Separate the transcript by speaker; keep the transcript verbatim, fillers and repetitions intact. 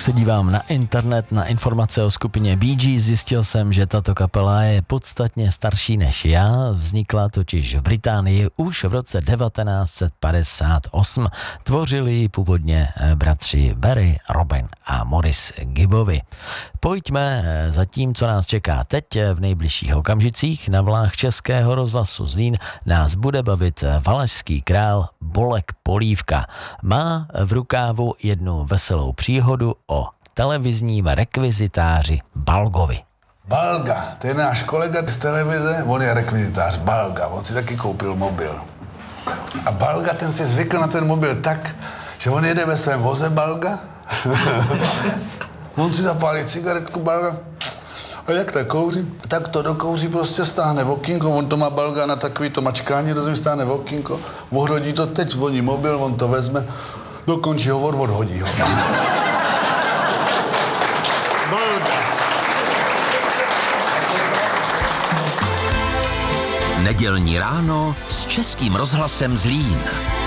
Speaker 1: Jak se dívám na internet, na informace o skupině Bee Gees, zjistil jsem, že tato kapela je podstatně starší než já. Vznikla totiž v Británii už v roce devatenáct set padesát osm. Tvořili ji původně bratři Barry, Robin a Morris Gibbovi. Pojďme za tím, co nás čeká teď v nejbližších okamžicích. Na vlnách Českého rozhlasu Zlín nás bude bavit valašský král Bolek Polívka. Má v rukávu jednu veselou příhodu o televizním rekvizitáři Balgovi.
Speaker 2: Balga, to je náš kolega z televize, on je rekvizitář Balga, on si taky koupil mobil. A Balga, ten si zvykl na ten mobil tak, že on jede ve svém voze Balga, on si zapálí cigaretku Balga a jak tak kouří, tak to do kouří prostě stáhne v okýnko, on to má Balga na takový to mačkání, rozumí, stáhne v okýnko, ohrodí to, teď zvoní mobil, on to vezme, dokončí hovor, odhodí ho.
Speaker 3: Nedělní ráno s Českým rozhlasem Zlín.